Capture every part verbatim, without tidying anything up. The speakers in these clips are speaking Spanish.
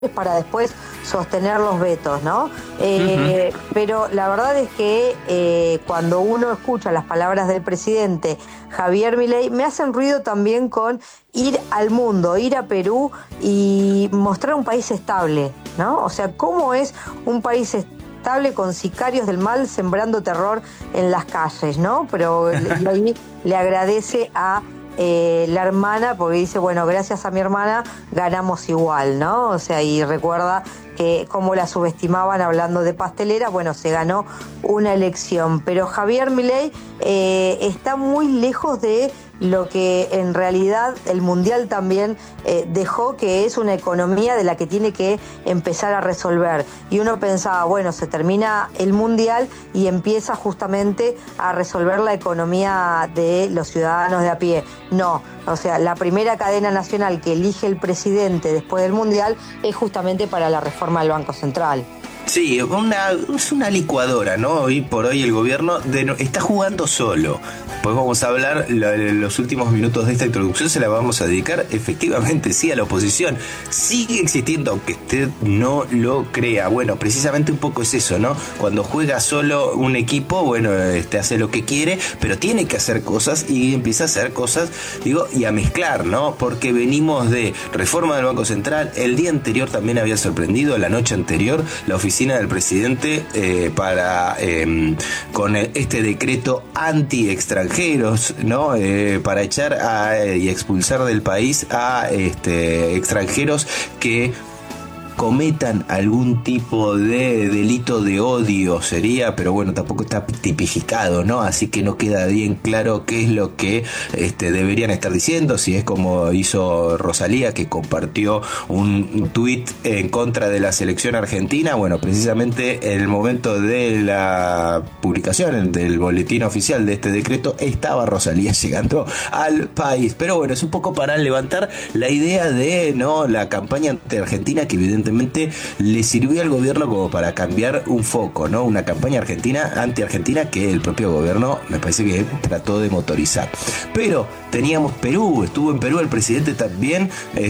para después sostener los vetos, ¿no? Eh, uh-huh. Pero la verdad es que eh, cuando uno escucha las palabras del presidente Javier Milei, me hacen ruido también con ir al mundo, ir a Perú y mostrar un país estable, ¿no? O sea, ¿cómo es un país estable con sicarios del mal sembrando terror en las calles, ¿no? Pero ahí le agradece a Eh, la hermana, porque dice, bueno, gracias a mi hermana ganamos igual, ¿no? O sea, y recuerda que como la subestimaban hablando de pastelera, bueno, se ganó una elección. Pero Javier Milei eh, está muy lejos de lo que en realidad el Mundial también eh, dejó, que es una economía de la que tiene que empezar a resolver. Y uno pensaba, bueno, se termina el Mundial y empieza justamente a resolver la economía de los ciudadanos de a pie. No, o sea, la primera cadena nacional que elige el presidente después del Mundial es justamente para la reforma del Banco Central. Sí, una, es una licuadora, ¿no? Hoy por hoy el gobierno de, está jugando solo. Pues vamos a hablar, lo, los últimos minutos de esta introducción se la vamos a dedicar efectivamente, sí, a la oposición. Sigue existiendo, aunque usted no lo crea. Bueno, precisamente un poco es eso, ¿no? Cuando juega solo un equipo, bueno, este hace lo que quiere, pero tiene que hacer cosas y empieza a hacer cosas, digo, y a mezclar, ¿no? Porque venimos de reforma del Banco Central, el día anterior también había sorprendido, la noche anterior, la oficina del presidente eh, para eh, con este decreto anti-extranjeros, ¿no? Eh, para echar a, y expulsar del país a este, extranjeros que cometan algún tipo de delito de odio, sería, pero bueno, tampoco está tipificado, ¿no? Así que no queda bien claro qué es lo que este, deberían estar diciendo, si es como hizo Rosalía, que compartió un, un tuit en contra de la selección argentina. Bueno, precisamente en el momento de la publicación del boletín oficial de este decreto estaba Rosalía llegando al país, pero bueno, es un poco para levantar la idea de, ¿no?, la campaña ante Argentina, que evidentemente le sirvió al gobierno como para cambiar un foco, ¿no? Una campaña argentina, anti-argentina, que el propio gobierno me parece que trató de motorizar. Pero teníamos Perú, estuvo en Perú el presidente también,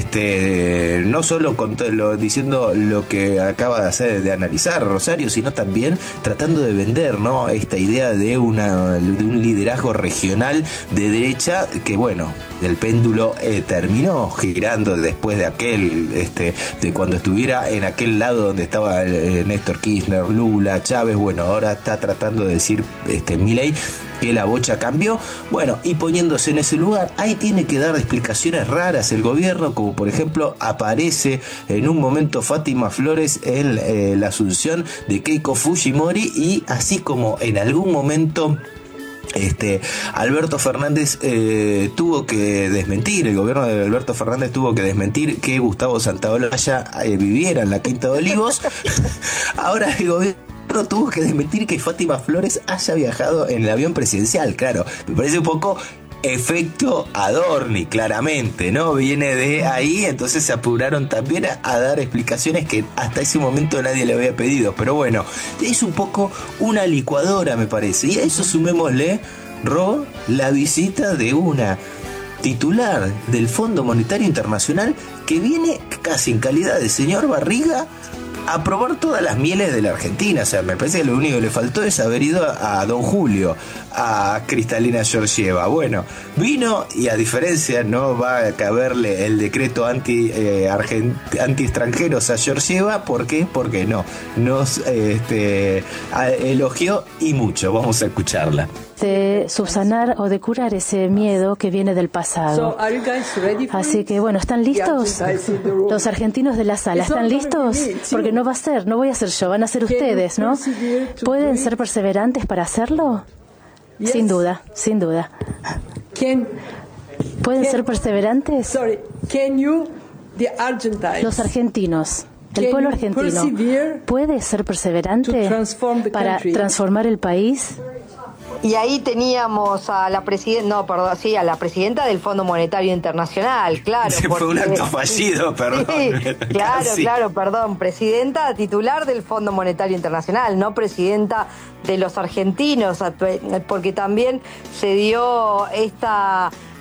este, no solo con lo, diciendo lo que acaba de hacer, de analizar Rosario, sino también tratando de vender, ¿no?, esta idea de, una, de un liderazgo regional de derecha, que bueno, el péndulo eh, terminó girando después de aquel, este, de cuando estuviera en aquel lado donde estaba eh, Néstor Kirchner, Lula, Chávez. Bueno, ahora está tratando de decir este Milei que la bocha cambió, bueno, y poniéndose en ese lugar, ahí tiene que dar explicaciones raras el gobierno, como por ejemplo aparece en un momento Fátima Flores en eh, la asunción de Keiko Fujimori, y así como en algún momento Este, Alberto Fernández eh, tuvo que desmentir, el gobierno de Alberto Fernández tuvo que desmentir que Gustavo Santaolalla eh, viviera en la Quinta de Olivos. Ahora el gobierno tuvo que desmentir que Fátima Flores haya viajado en el avión presidencial. Claro, me parece un poco efecto Adorni, claramente, ¿no? Viene de ahí, entonces se apuraron también a, a dar explicaciones que hasta ese momento nadie le había pedido. Pero bueno, es un poco una licuadora, me parece. Y a eso sumémosle, Ro, la visita de una titular del Fondo Monetario Internacional que viene casi en calidad de señor Barriga a probar todas las mieles de la Argentina. O sea, me parece que lo único que le faltó es haber ido a, a Don Julio, a Cristalina Georgieva. Bueno, vino y a diferencia no va a caberle el decreto anti, eh, argent, anti extranjeros a Georgieva. ¿Por qué? Porque no, nos eh, este, elogió y mucho. Vamos a escucharla. De subsanar o de curar ese miedo que viene del pasado. Así que bueno, ¿están listos? Los argentinos de la sala, ¿están listos? Porque no va a ser, no voy a ser yo, van a ser ustedes, ¿no? ¿Pueden ser perseverantes para hacerlo? Sin duda, sin duda. ¿Pueden ser perseverantes? Los argentinos. El pueblo argentino puede ser perseverante para transformar el país. Y ahí teníamos a la presidenta, no, perdón, sí, a la presidenta del Fondo Monetario Internacional, claro. Se porque, fue un acto fallido, perdón. Sí, claro, Casi. claro, perdón. Presidenta titular del Fondo Monetario Internacional, no presidenta de los argentinos, porque también se dio esta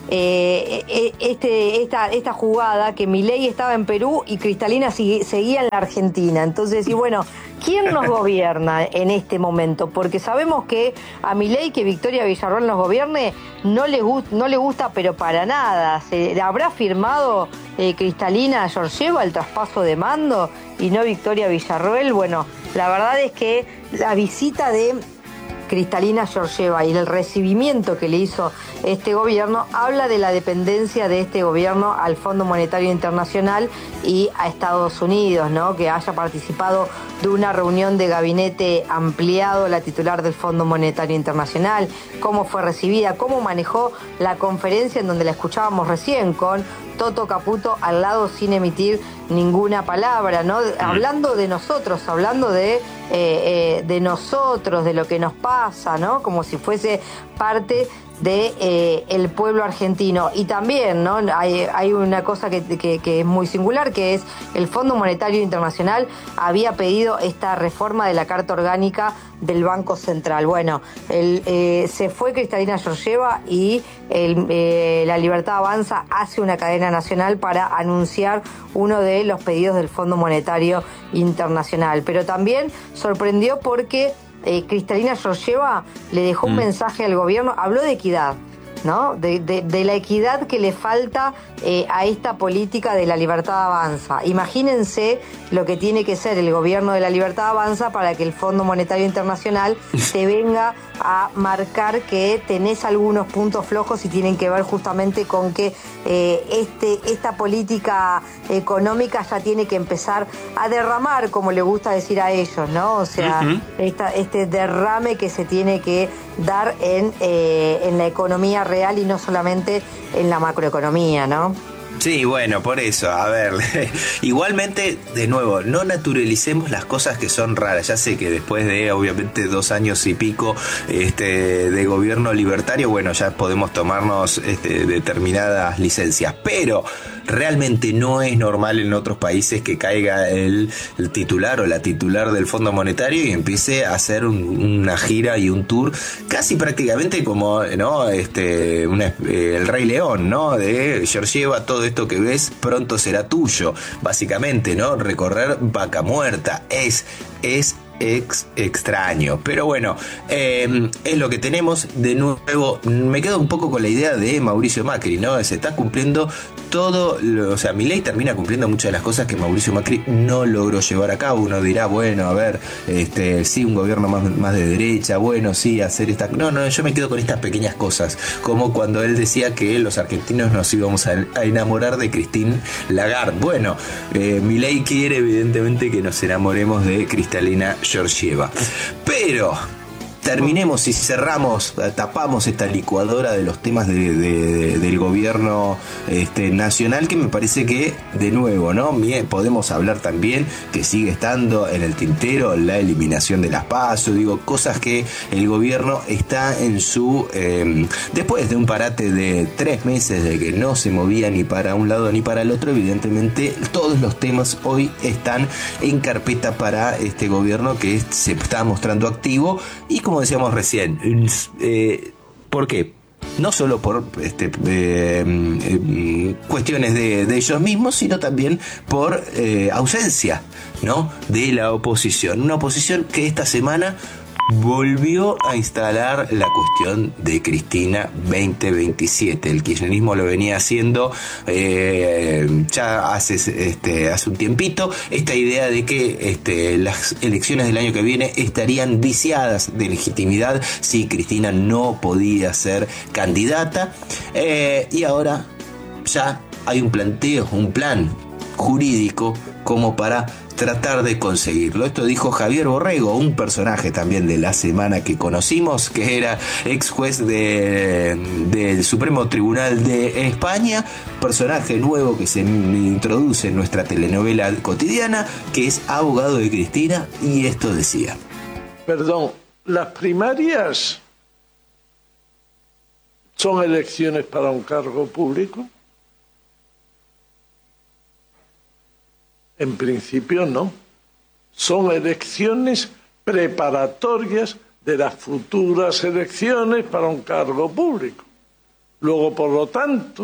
eh, este, esta, esta jugada que Milei estaba en Perú y Cristalina sigue, seguía en la Argentina. Entonces, y bueno, ¿quién nos gobierna en este momento? Porque sabemos que a Milei que Victoria Villarroel nos gobierne no le, no le gusta, pero para nada. ¿Se habrá firmado eh, Cristalina Georgieva el traspaso de mando y no Victoria Villarroel? Bueno, la verdad es que la visita de Cristalina Georgieva y el recibimiento que le hizo este gobierno habla de la dependencia de este gobierno al Fondo Monetario Internacional y a Estados Unidos, ¿no? Que haya participado de una reunión de gabinete ampliado la titular del Fondo Monetario Internacional, cómo fue recibida, cómo manejó la conferencia en donde la escuchábamos recién con Toto Caputo al lado sin emitir ninguna palabra, ¿no? Hablando de nosotros, hablando de, eh, eh, de nosotros, de lo que nos pasa, ¿no? Como si fuese parte de eh, el pueblo argentino. Y también, ¿no? Hay, hay una cosa que, que, que es muy singular, que es el Fondo Monetario Internacional había pedido esta reforma de la Carta Orgánica del Banco Central. Bueno, el, eh, se fue Cristalina Georgieva y el, eh, La Libertad Avanza hace una cadena nacional para anunciar uno de los pedidos del Fondo Monetario Internacional. Pero también sorprendió porque Eh, Cristalina Georgieva le dejó un mm. mensaje al gobierno, habló de equidad, ¿no? De, de, de la equidad que le falta eh, a esta política de La Libertad Avanza. Imagínense lo que tiene que ser el gobierno de La Libertad Avanza para que el Fondo Monetario Internacional te venga a marcar que tenés algunos puntos flojos y tienen que ver justamente con que eh, este, esta política económica ya tiene que empezar a derramar, como le gusta decir a ellos, ¿no? O sea, uh-huh. esta, este derrame que se tiene que dar en, eh, en la economía real y no solamente en la macroeconomía, ¿no? Sí, bueno, por eso, a ver, igualmente, de nuevo, no naturalicemos las cosas que son raras. Ya sé que después de, obviamente, dos años y pico este, de gobierno libertario, bueno, ya podemos tomarnos este, determinadas licencias, pero realmente no es normal en otros países que caiga el, el titular o la titular del Fondo Monetario y empiece a hacer un, una gira y un tour casi prácticamente como, ¿no? Este, una, eh, el Rey León, ¿no? De Georgieva, todo esto que ves pronto será tuyo, básicamente, ¿no? Recorrer vaca muerta es es Ex, extraño, pero bueno, eh, es lo que tenemos. De nuevo, me quedo un poco con la idea de Mauricio Macri, ¿no? Se está cumpliendo todo, lo, o sea, Milei termina cumpliendo muchas de las cosas que Mauricio Macri no logró llevar a cabo. Uno dirá, bueno, a ver, este, sí, un gobierno más, más de derecha, bueno, sí, hacer esta... No, no, yo me quedo con estas pequeñas cosas, como cuando él decía que los argentinos nos íbamos a, a enamorar de Christine Lagarde. Bueno, eh, Milei quiere evidentemente que nos enamoremos de Cristalina Georgieva. Pero terminemos y cerramos, tapamos esta licuadora de los temas de, de, de, del gobierno este, nacional, que me parece que, de nuevo, ¿no? Bien, podemos hablar también que sigue estando en el tintero la eliminación de las PASO, digo, cosas que el gobierno está en su... Eh, después de un parate de tres meses de que no se movía ni para un lado ni para el otro, evidentemente todos los temas hoy están en carpeta para este gobierno que se está mostrando activo y, como decíamos recién, eh, ¿por qué? No solo por este, eh, eh, cuestiones de, de ellos mismos, sino también por eh, ausencia, ¿no? De la oposición. Una oposición que esta semana volvió a instalar la cuestión de Cristina veinte veintisiete. El kirchnerismo lo venía haciendo eh, ya hace, este, hace un tiempito. Esta idea de que este, las elecciones del año que viene estarían viciadas de legitimidad si Cristina no podía ser candidata. Eh, y ahora ya hay un planteo, un plan jurídico como para tratar de conseguirlo. Esto dijo Javier Borrego, un personaje también de la semana que conocimos, que era ex juez de, del Supremo Tribunal de España, personaje nuevo que se introduce en nuestra telenovela cotidiana, que es abogado de Cristina, y esto decía. Perdón, las primarias son elecciones para un cargo público. En principio no. Son elecciones preparatorias de las futuras elecciones para un cargo público. Luego, por lo tanto,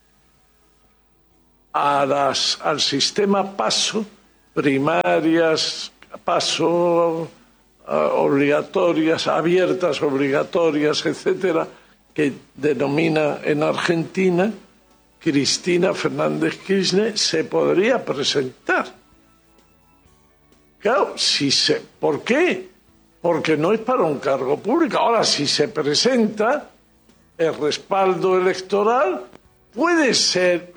a las, al sistema PASO, primarias, PASO, uh, obligatorias, abiertas, obligatorias, etcétera, que denomina en Argentina, Cristina Fernández Kirchner se podría presentar. Claro, si se, ¿por qué? Porque no es para un cargo público. Ahora, si se presenta, el respaldo electoral puede ser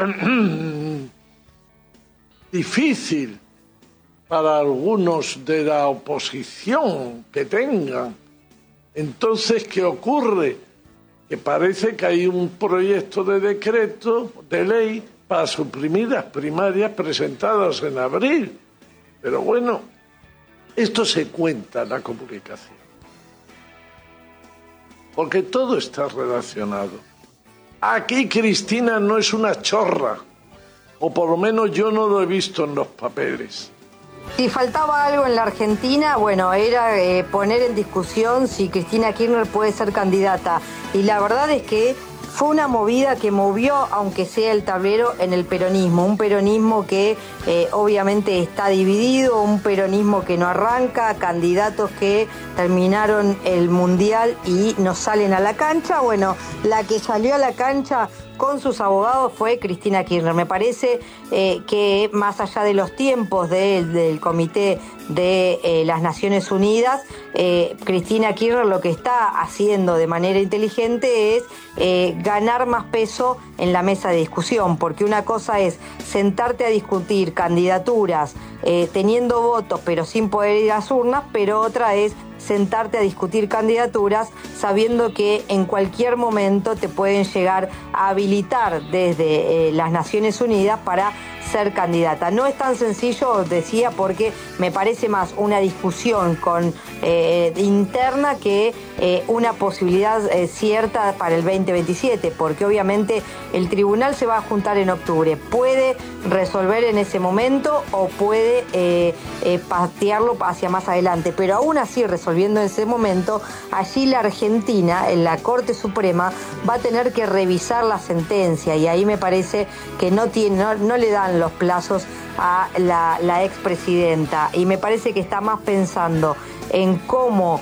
difícil para algunos de la oposición que tengan. Entonces, ¿qué ocurre? Que parece que hay un proyecto de decreto, de ley, para suprimir las primarias presentadas en abril. Pero bueno, esto se cuenta en la comunicación. Porque todo está relacionado. Aquí Cristina no es una chorra, o por lo menos yo no lo he visto en los papeles. Si faltaba algo en la Argentina, bueno, era eh, poner en discusión si Cristina Kirchner puede ser candidata. Y la verdad es que fue una movida que movió, aunque sea el tablero, en el peronismo. Un peronismo que eh, obviamente está dividido, un peronismo que no arranca, candidatos que terminaron el Mundial y no salen a la cancha. Bueno, la que salió a la cancha con sus abogados fue Cristina Kirchner. Me parece eh, que más allá de los tiempos de, del Comité de eh, las Naciones Unidas, eh, Cristina Kirchner lo que está haciendo de manera inteligente es eh, ganar más peso en la mesa de discusión, porque una cosa es sentarte a discutir candidaturas eh, teniendo votos pero sin poder ir a las urnas, pero otra es sentarte a discutir candidaturas sabiendo que en cualquier momento te pueden llegar a habilitar desde eh, las Naciones Unidas para ser candidata. No es tan sencillo, decía, porque me parece más una discusión con eh, interna que eh, una posibilidad eh, cierta para el veinte veintisiete, porque obviamente el tribunal se va a juntar en octubre. Puede resolver en ese momento o puede eh, eh, patearlo hacia más adelante, pero aún así resolviendo en ese momento, allí la Argentina, en la Corte Suprema, va a tener que revisar la sentencia, y ahí me parece que no, tiene, no, no le dan los plazos a la, la expresidenta, y me parece que está más pensando en cómo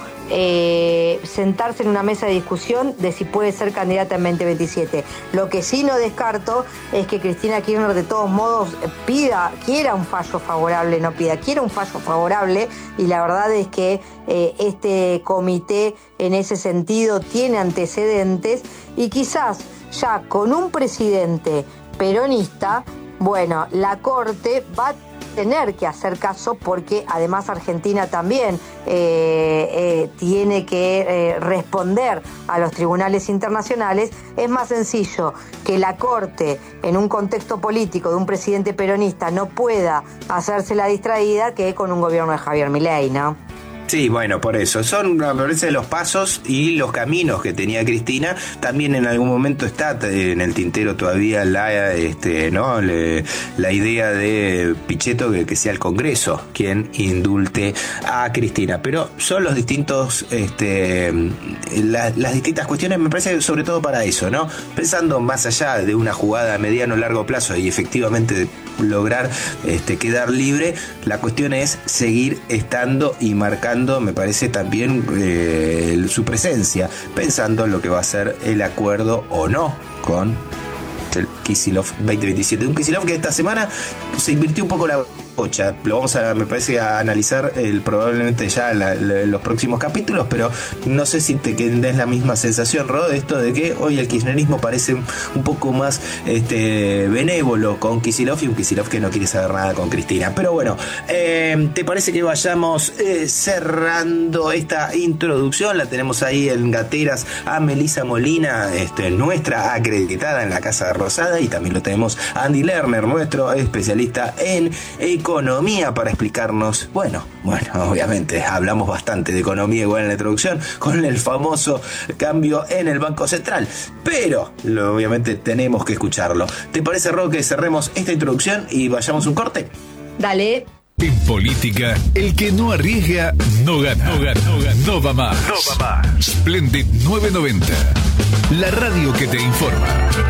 eh, sentarse en una mesa de discusión de si puede ser candidata en veinte veintisiete. Lo que sí no descarto es que Cristina Kirchner de todos modos pida, quiera un fallo favorable, no pida, quiera un fallo favorable, y la verdad es que eh, este comité en ese sentido tiene antecedentes, y quizás ya con un presidente peronista, bueno, la Corte va a tener que hacer caso, porque además Argentina también eh, eh, tiene que eh, responder a los tribunales internacionales. Es más sencillo que la Corte, en un contexto político de un presidente peronista, no pueda hacerse la distraída que con un gobierno de Javier Milei, ¿no? Sí, bueno, por eso. Son, me parece, los pasos y los caminos que tenía Cristina. También en algún momento está en el tintero todavía la, este, ¿no? Le, la idea de Pichetto que, que sea el Congreso quien indulte a Cristina. Pero son los distintos, este, la, las distintas cuestiones, me parece, sobre todo para eso, ¿no? Pensando más allá de una jugada a mediano o largo plazo y efectivamente lograr este, quedar libre, la cuestión es seguir estando y marcando, me parece, también eh, su presencia, pensando en lo que va a ser el acuerdo o no con el Kicillof veinte veintisiete. Un Kicillof que esta semana se invirtió un poco la bocha. Lo vamos a, me parece, a analizar el, probablemente ya en, la, en los próximos capítulos, pero no sé si te tenés la misma sensación, Rod, de esto de que hoy el kirchnerismo parece un poco más este, benévolo con Kicillof, y un Kicillof que no quiere saber nada con Cristina. Pero bueno, eh, ¿te parece que vayamos eh, cerrando esta introducción? La tenemos ahí en gateras a Melissa Molina, este, nuestra acreditada en la Casa Rosada, y también lo tenemos a Andy Lerner, nuestro especialista en economía, para explicarnos, bueno, bueno, obviamente hablamos bastante de economía igual en la introducción, con el famoso cambio en el Banco Central, pero lo, obviamente tenemos que escucharlo. ¿Te parece, Ro, que cerremos esta introducción y vayamos a un corte? Dale. En política, el que no arriesga no gana. No gana, no gana, no va más. No va más. Splendid novecientos noventa, la radio que te informa.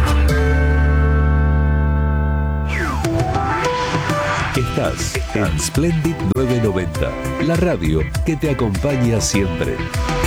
Estás en Splendid novecientos noventa, la radio que te acompaña siempre.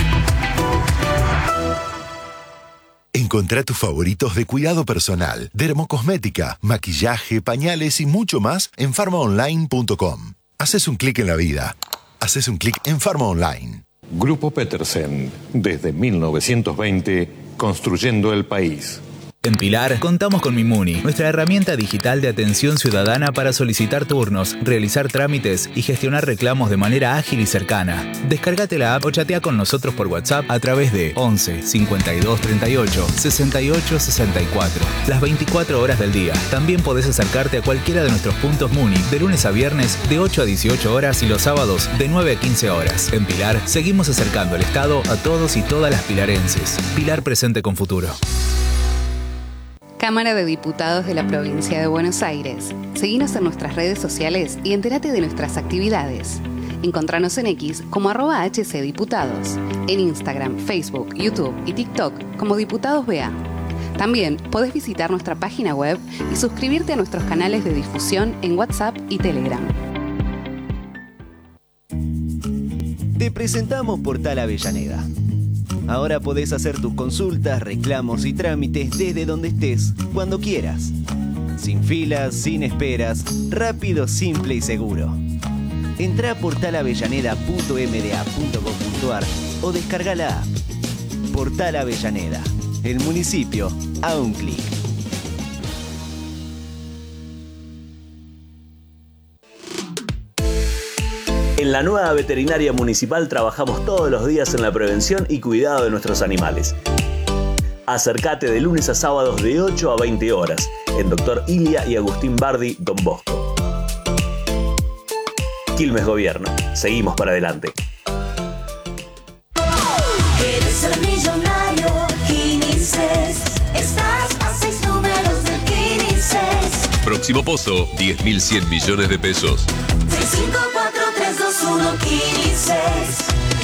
Encontrá tus favoritos de cuidado personal, dermocosmética, maquillaje, pañales y mucho más en farma online punto com. Haces un clic en la vida. Haces un clic en Farma Online. Grupo Petersen, desde mil novecientos veinte, construyendo el país. En Pilar contamos con Mimuni, nuestra herramienta digital de atención ciudadana para solicitar turnos, realizar trámites y gestionar reclamos de manera ágil y cercana. Descárgate la app o chatea con nosotros por WhatsApp a través de once cincuenta y dos treinta y ocho sesenta y ocho sesenta y cuatro. Las veinticuatro horas del día. También podés acercarte a cualquiera de nuestros puntos Muni de lunes a viernes de ocho a dieciocho horas y los sábados de nueve a quince horas. En Pilar seguimos acercando el Estado a todos y todas las pilarenses. Pilar presente con futuro. Cámara de Diputados de la Provincia de Buenos Aires. Seguinos en nuestras redes sociales y entérate de nuestras actividades. Encontranos en X como arroba hcdiputados, en Instagram, Facebook, YouTube y TikTok como Diputados B A. También podés visitar nuestra página web y suscribirte a nuestros canales de difusión en WhatsApp y Telegram. Te presentamos Portal Avellaneda. Ahora podés hacer tus consultas, reclamos y trámites desde donde estés, cuando quieras. Sin filas, sin esperas, rápido, simple y seguro. Entrá a portal avellaneda punto m d a punto gov punto a r o descarga la app. Portal Avellaneda, el municipio a un clic. En la nueva veterinaria municipal trabajamos todos los días en la prevención y cuidado de nuestros animales. Acércate de lunes a sábados de ocho a veinte horas en Doctor Ilia y Agustín Bardi, Don Bosco. Quilmes Gobierno. Seguimos para adelante. Eres el millonario Quinices. Estás a seis números de Quinices. Próximo pozo, diez mil cien millones de pesos. seis cinco cuatro tres dos uno Quinices.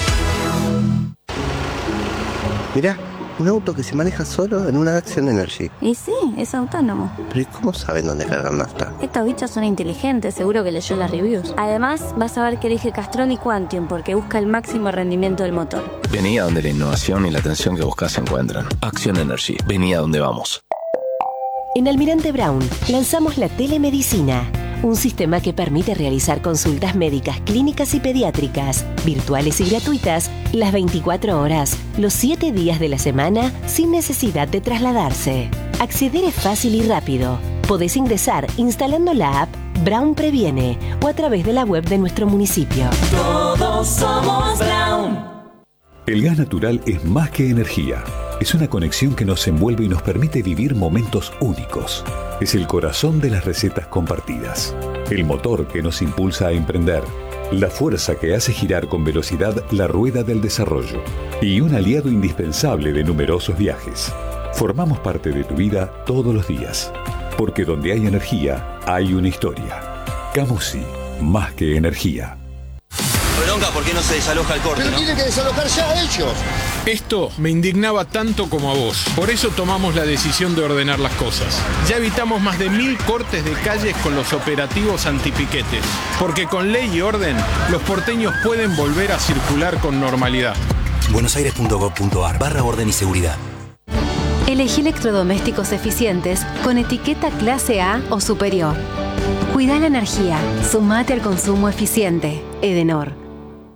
Mirá, un auto que se maneja solo en una Action Energy. Y sí, es autónomo. Pero ¿y cómo saben dónde cargar nafta? Estos bichos son inteligentes, seguro que leyó las reviews. Además, vas a ver que elige Castrol y Quantium porque busca el máximo rendimiento del motor. Vení a donde la innovación y la atención que buscas se encuentran. Action Energy, vení a donde vamos. En Almirante Brown lanzamos la telemedicina, un sistema que permite realizar consultas médicas, clínicas y pediátricas, virtuales y gratuitas, las veinticuatro horas, los siete días de la semana, sin necesidad de trasladarse. Acceder es fácil y rápido. Podés ingresar instalando la app Brown Previene o a través de la web de nuestro municipio. Todos somos Brown. El gas natural es más que energía. Es una conexión que nos envuelve y nos permite vivir momentos únicos. Es el corazón de las recetas compartidas. El motor que nos impulsa a emprender. La fuerza que hace girar con velocidad la rueda del desarrollo. Y un aliado indispensable de numerosos viajes. Formamos parte de tu vida todos los días. Porque donde hay energía, hay una historia. Camusi, más que energía. Bronca, ¿por qué no se desaloja el corte? Pero ¿no? tienen que desalojar ya ellos. Esto me indignaba tanto como a vos. Por eso tomamos la decisión de ordenar las cosas. Ya evitamos más de mil cortes de calles con los operativos antipiquetes. Porque con ley y orden, los porteños pueden volver a circular con normalidad. buenosaires punto gov punto a r barra orden y seguridad. Elegí electrodomésticos eficientes con etiqueta clase A o superior. Cuida la energía. Sumate al consumo eficiente. Edenor.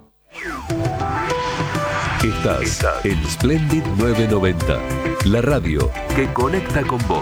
Estás en Splendid novecientos noventa, la radio que conecta con vos.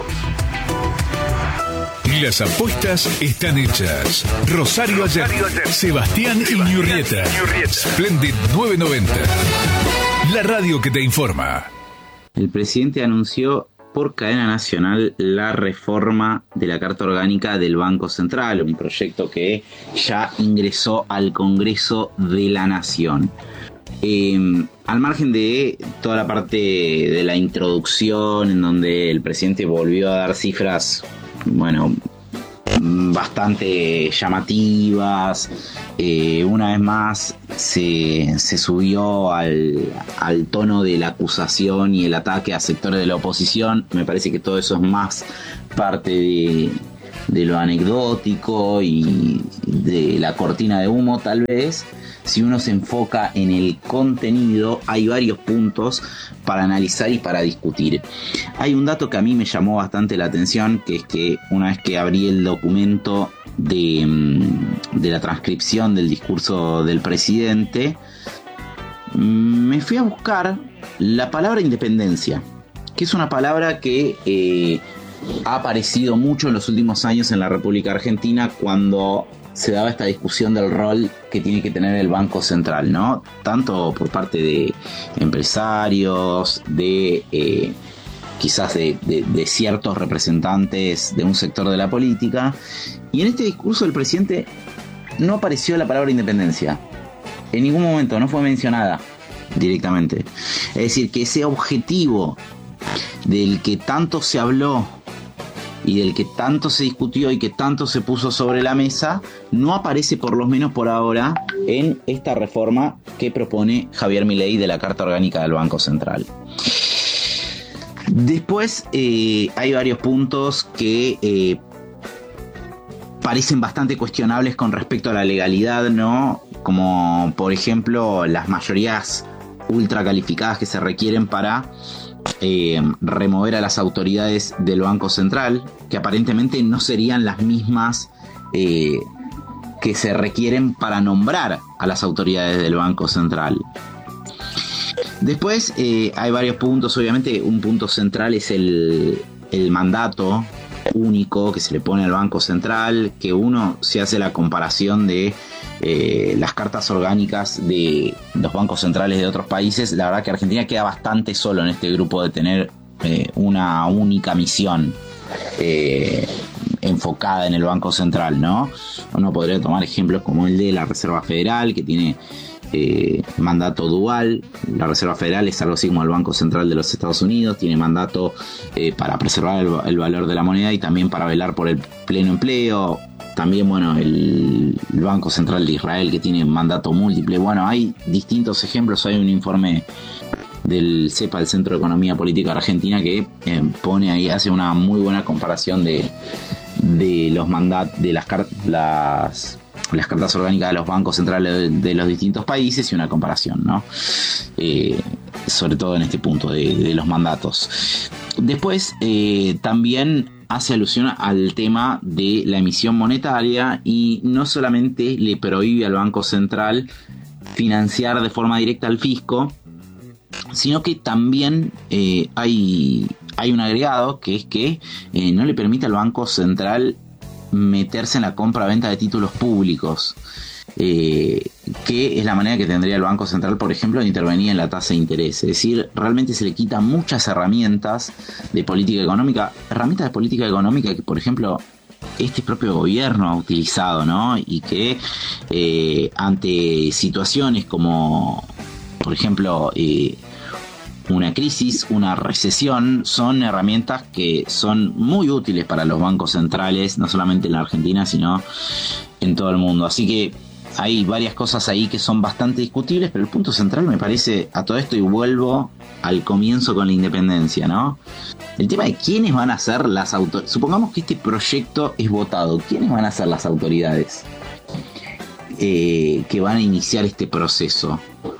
Las apuestas están hechas. Rosario Ayer, Sebastián Iñurrieta. Splendid novecientos noventa, la radio que te informa. El presidente anunció por cadena nacional la reforma de la Carta Orgánica del Banco Central, un proyecto que ya ingresó al Congreso de la Nación. Eh, al margen de toda la parte de la introducción, en donde el presidente volvió a dar cifras, bueno, bastante llamativas. Eh, una vez más se, se subió al, al tono de la acusación y el ataque a sectores de la oposición. Me parece que todo eso es más parte de, de lo anecdótico y de la cortina de humo, tal vez. Si uno se enfoca en el contenido, hay varios puntos para analizar y para discutir. Hay un dato que a mí me llamó bastante la atención, que es que una vez que abrí el documento de, de la transcripción del discurso del presidente, me fui a buscar la palabra independencia, que es una palabra que eh, ha aparecido mucho en los últimos años en la República Argentina cuando se daba esta discusión del rol que tiene que tener el Banco Central, ¿no? Tanto por parte de empresarios, de eh, quizás de, de, de ciertos representantes de un sector de la política. Y en este discurso el presidente no apareció la palabra independencia. En ningún momento, no fue mencionada directamente. Es decir, que ese objetivo del que tanto se habló y del que tanto se discutió y que tanto se puso sobre la mesa, no aparece, por lo menos por ahora, en esta reforma que propone Javier Milei de la Carta Orgánica del Banco Central. Después eh, hay varios puntos que eh, parecen bastante cuestionables con respecto a la legalidad, ¿no? Como por ejemplo las mayorías ultra calificadas que se requieren para Eh, remover a las autoridades del Banco Central, que aparentemente no serían las mismas eh, que se requieren para nombrar a las autoridades del Banco Central. Después eh, hay varios puntos. Obviamente un punto central es el, el mandato único que se le pone al Banco Central, que uno se hace la comparación de eh, las cartas orgánicas de los bancos centrales de otros países. La verdad que Argentina queda bastante solo en este grupo de tener eh, una única misión eh, enfocada en el Banco Central, ¿no? Uno podría tomar ejemplos como el de la Reserva Federal, que tiene Eh, mandato dual. La Reserva Federal es algo así como el Banco Central de los Estados Unidos, tiene mandato eh, para preservar el, el valor de la moneda y también para velar por el pleno empleo. También, bueno, el, el Banco Central de Israel, que tiene mandato múltiple. Bueno, hay distintos ejemplos. Hay un informe del CEPA, el Centro de Economía Política Argentina, que eh, pone ahí, hace una muy buena comparación de, de los mandatos, de las cartas, las las cartas orgánicas de los bancos centrales de, de los distintos países y una comparación, ¿no? Eh, sobre todo en este punto de, de los mandatos. Después eh, también hace alusión al tema de la emisión monetaria y no solamente le prohíbe al Banco Central financiar de forma directa al fisco, sino que también eh, hay, hay un agregado que es que eh, no le permite al Banco Central meterse en la compra-venta de títulos públicos, eh, que es la manera que tendría el Banco Central, por ejemplo, de intervenir en la tasa de interés. Es decir, realmente se le quitan muchas herramientas de política económica, herramientas de política económica que, por ejemplo, este propio gobierno ha utilizado, ¿no? Y que eh, ante situaciones como, por ejemplo, eh, una crisis, una recesión, son herramientas que son muy útiles para los bancos centrales, no solamente en la Argentina, sino en todo el mundo. Así que hay varias cosas ahí que son bastante discutibles, pero el punto central me parece a todo esto, y vuelvo al comienzo con la independencia, ¿no? El tema de quiénes van a ser las autoridades. Supongamos que este proyecto es votado, ¿quiénes van a ser las autoridades eh, que van a iniciar este proceso?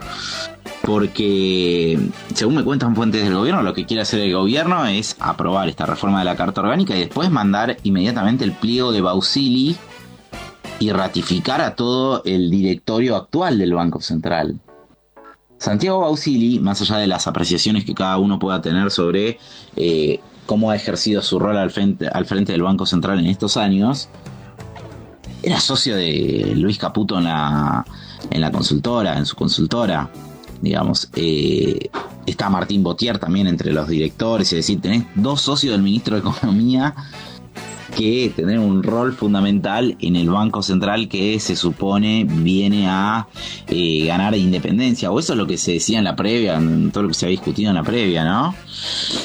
Porque, según me cuentan fuentes del gobierno, lo que quiere hacer el gobierno es aprobar esta reforma de la Carta Orgánica y después mandar inmediatamente el pliego de Bausili y ratificar a todo el directorio actual del Banco Central. Santiago Bausili, más allá de las apreciaciones que cada uno pueda tener sobre eh, cómo ha ejercido su rol al frente, al frente del Banco Central en estos años, era socio de Luis Caputo en la, en la consultora, en su consultora. Digamos, eh, está Martín Botier también entre los directores, es decir, tenés dos socios del ministro de Economía que tienen un rol fundamental en el Banco Central, que se supone viene a eh, ganar independencia, o eso es lo que se decía en la previa, en todo lo que se había discutido en la previa, ¿no?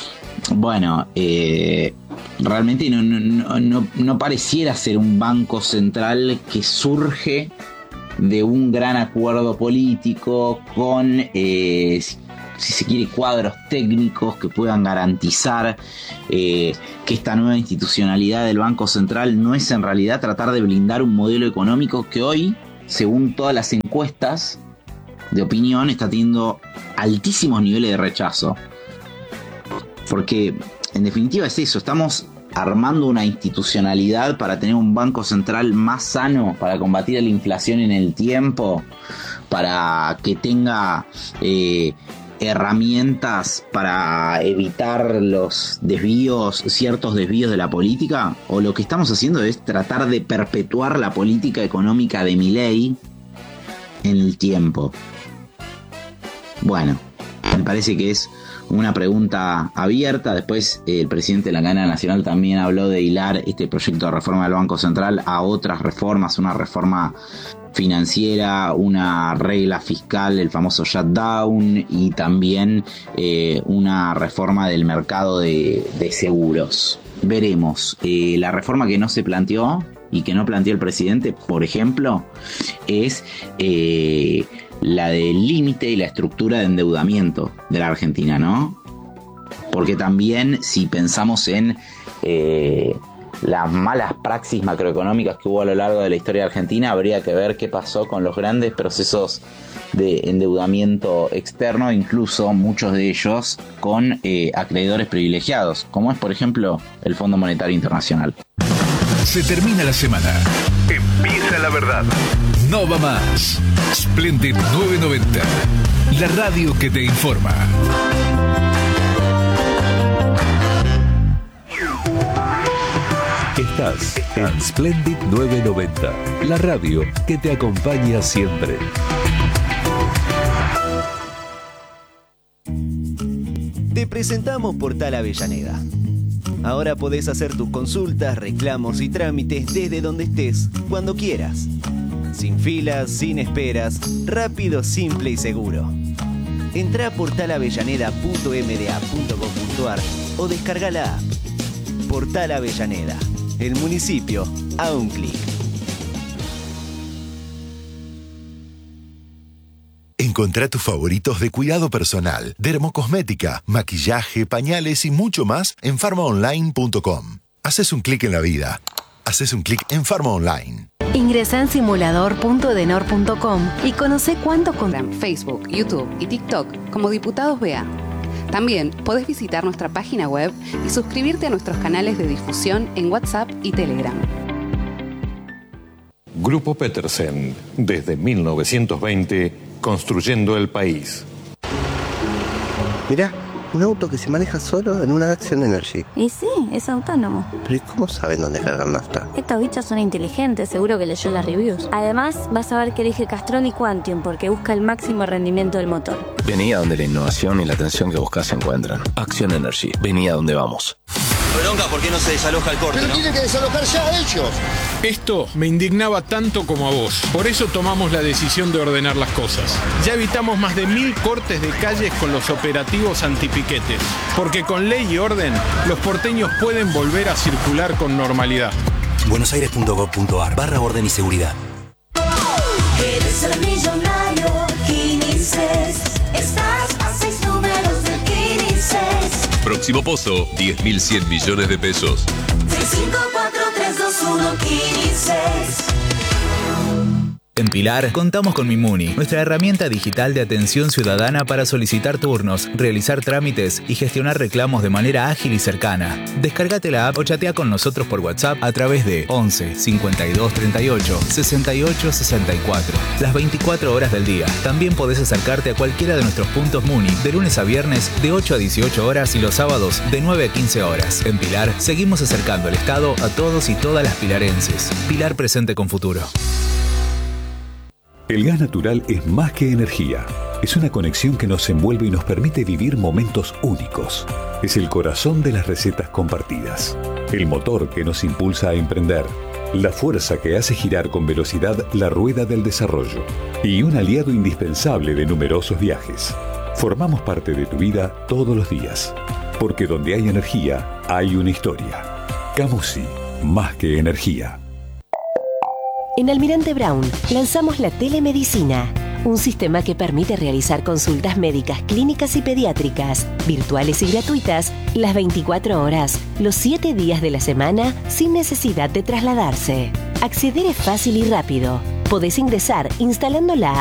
Bueno, eh, realmente no, no, no, no pareciera ser un banco central que surge de un gran acuerdo político con, eh, si se quiere, cuadros técnicos que puedan garantizar eh, que esta nueva institucionalidad del Banco Central no es en realidad tratar de blindar un modelo económico que hoy, según todas las encuestas de opinión, está teniendo altísimos niveles de rechazo. Porque en definitiva es eso, estamos armando una institucionalidad para tener un banco central más sano, para combatir la inflación en el tiempo, para que tenga eh, herramientas para evitar los desvíos, ciertos desvíos de la política, o lo que estamos haciendo es tratar de perpetuar la política económica de Milei en el tiempo. Bueno, me parece que es una pregunta abierta. Después eh, el presidente de la cadena nacional también habló de hilar este proyecto de reforma del Banco Central a otras reformas, una reforma financiera, una regla fiscal, el famoso shutdown, y también eh, una reforma del mercado de, de seguros. Veremos. Eh, la reforma que no se planteó y que no planteó el presidente, por ejemplo, es eh, la del límite y la estructura de endeudamiento de la Argentina, ¿no? Porque también, si pensamos en eh, las malas praxis macroeconómicas que hubo a lo largo de la historia de Argentina, habría que ver qué pasó con los grandes procesos de endeudamiento externo, incluso muchos de ellos con eh, acreedores privilegiados, como es, por ejemplo, el Fondo Monetario Internacional. Se termina la semana. Empieza la verdad. No va más. Splendid novecientos noventa. La radio que te informa. Estás en Splendid novecientos noventa. La radio que te acompaña siempre. Te presentamos Portal Avellaneda. Ahora podés hacer tus consultas, reclamos y trámites desde donde estés, cuando quieras. Sin filas, sin esperas, rápido, simple y seguro. Entrá a portal avellaneda punto m d a punto gov punto a r o descarga la app. Portal Avellaneda, el municipio a un clic. Encontrá tus favoritos de cuidado personal, dermocosmética, maquillaje, pañales y mucho más en farma online punto com. Haces un clic en la vida. Haces un clic en Farma Online. Ingresa en simulador punto denor punto com y conoce cuánto con Facebook, YouTube y TikTok como Diputados B A. También podés visitar nuestra página web y suscribirte a nuestros canales de difusión en WhatsApp y Telegram. Grupo Petersen, desde mil novecientos veinte, construyendo el país. Mirá, un auto que se maneja solo en una Action Energy. Y sí, es autónomo. Pero ¿y cómo saben dónde cargar nafta? Estos bichos son inteligentes, seguro que leyó las reviews. Además, vas a ver que elige Castrol y Quantium porque busca el máximo rendimiento del motor. Vení a donde la innovación y la atención que buscas se encuentran. Action Energy. Vení a donde vamos. Bronca, ¿por qué no se desaloja el corte? Pero ¿no? tienen que desalojar ya ellos. Esto me indignaba tanto como a vos. Por eso tomamos la decisión de ordenar las cosas. Ya evitamos más de mil cortes de calles con los operativos antipiquetes. Porque con ley y orden, los porteños pueden volver a circular con normalidad. buenosaires punto gov punto a r barra orden y seguridad. Eres el millonario Quinices. Estás a seis números de Quinices. Próximo pozo, diez mil cien millones de pesos. seis cinco cuatro tres dos uno Quinices. En Pilar contamos con Mimuni, nuestra herramienta digital de atención ciudadana para solicitar turnos, realizar trámites y gestionar reclamos de manera ágil y cercana. Descárgate la app o chatea con nosotros por WhatsApp a través de once cincuenta y dos treinta y ocho sesenta y ocho sesenta y cuatro. Las veinticuatro horas del día. También podés acercarte a cualquiera de nuestros puntos Muni de lunes a viernes de ocho a dieciocho horas y los sábados de nueve a quince horas. En Pilar seguimos acercando el Estado a todos y todas las pilarenses. Pilar presente con futuro. El gas natural es más que energía. Es una conexión que nos envuelve y nos permite vivir momentos únicos. Es el corazón de las recetas compartidas. El motor que nos impulsa a emprender. La fuerza que hace girar con velocidad la rueda del desarrollo. Y un aliado indispensable de numerosos viajes. Formamos parte de tu vida todos los días. Porque donde hay energía, hay una historia. Camusi, más que energía. En Almirante Brown lanzamos la telemedicina, un sistema que permite realizar consultas médicas clínicas y pediátricas, virtuales y gratuitas, las veinticuatro horas, los siete días de la semana, sin necesidad de trasladarse. Acceder es fácil y rápido. Podés ingresar instalando la